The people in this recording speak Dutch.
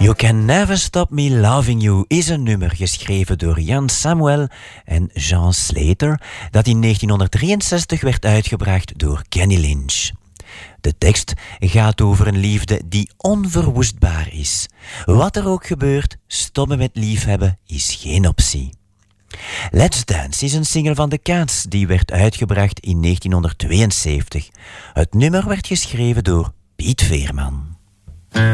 You Can Never Stop Me Loving You is een nummer geschreven door Jan Samuel en Jean Slater dat in 1963 werd uitgebracht door Kenny Lynch. De tekst gaat over een liefde die onverwoestbaar is. Wat er ook gebeurt, stoppen met liefhebben is geen optie. Let's Dance is een single van The Cats die werd uitgebracht in 1972. Het nummer werd geschreven door Piet Veerman.